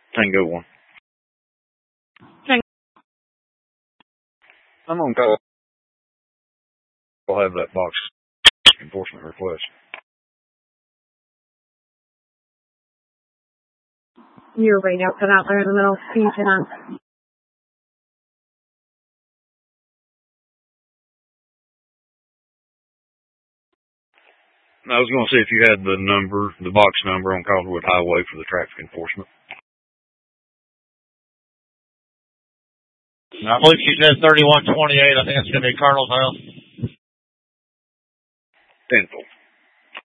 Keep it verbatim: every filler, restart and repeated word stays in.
Tango one. Tango. I'm on call. I'll have that box enforcement request. You're right out cut out there in the middle. Can you turn on? I was going to see if you had the number, the box number on Caldwell Highway for the traffic enforcement. I believe she said thirty-one twenty-eight. I think it's going to be Colonel's house. Tenfold.